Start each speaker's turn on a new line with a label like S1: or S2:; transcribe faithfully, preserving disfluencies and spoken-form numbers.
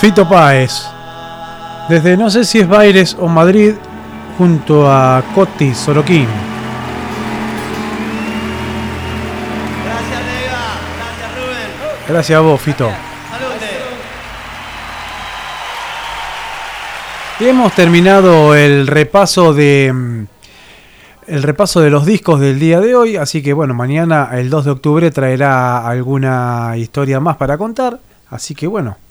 S1: Fito Páez, desde no sé si es Baires o Madrid, junto a Coti Sorokin.
S2: Gracias, Nega. Gracias, Rubén.
S1: Gracias a vos, Fito. Y hemos terminado el repaso de el repaso de los discos del día de hoy, así que bueno, mañana el dos de octubre traerá alguna historia más para contar, así que bueno,